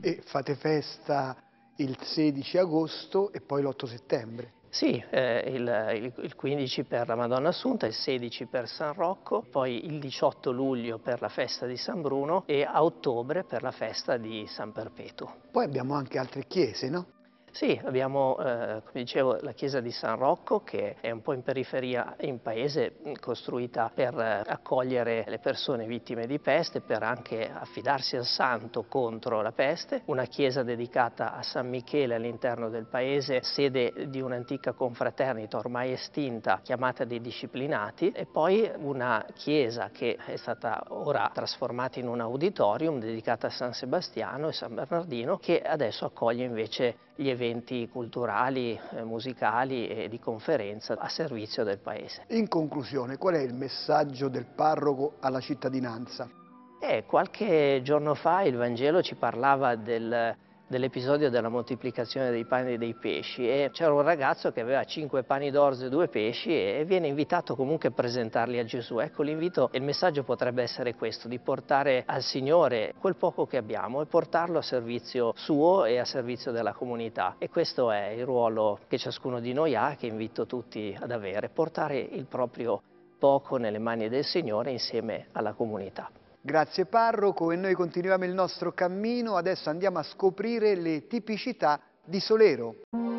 E fate festa il 16 agosto e poi l'8 settembre. Sì, il 15 per la Madonna Assunta, il 16 per San Rocco, poi il 18 luglio per la festa di San Bruno e a ottobre per la festa di San Perpetuo. Poi abbiamo anche altre chiese, no? Sì, abbiamo, come dicevo, la chiesa di San Rocco, che è un po' in periferia in paese, costruita per accogliere le persone vittime di peste, per anche affidarsi al santo contro la peste. Una chiesa dedicata a San Michele all'interno del paese, sede di un'antica confraternita ormai estinta, chiamata dei Disciplinati, e poi una chiesa che è stata ora trasformata in un auditorium dedicata a San Sebastiano e San Bernardino, che adesso accoglie invece gli eventi culturali, musicali e di conferenza a servizio del paese. In conclusione, qual è il messaggio del parroco alla cittadinanza? Qualche giorno fa il Vangelo ci parlava dell'episodio della moltiplicazione dei pani e dei pesci, e c'era un ragazzo che aveva 5 pani d'orzo e 2 pesci e viene invitato comunque a presentarli a Gesù. Ecco, l'invito e il messaggio potrebbe essere questo, di portare al Signore quel poco che abbiamo e portarlo a servizio suo e a servizio della comunità. E questo è il ruolo che ciascuno di noi ha, che invito tutti ad avere: portare il proprio poco nelle mani del Signore insieme alla comunità. Grazie parroco, e noi continuiamo il nostro cammino, adesso andiamo a scoprire le tipicità di Solero.